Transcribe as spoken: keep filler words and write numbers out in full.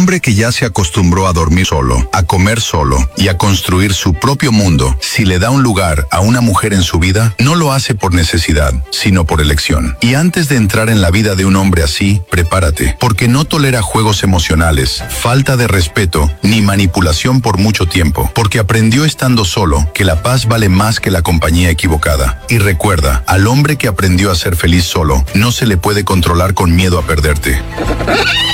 hombre que ya se acostumbró a dormir solo, a comer solo y a construir su propio mundo, si le da un lugar a una mujer en su vida, no lo hace por necesidad, sino por elección. Y antes de entrar en la vida de un hombre así, prepárate, porque no tolera juegos emocionales, falta de respeto, ni manipulación por mucho tiempo, porque aprendió estando solo que la paz vale más que la compañía equivocada. Y recuerda, al hombre que aprendió a ser feliz solo, no se le puede controlar con miedo a perderte.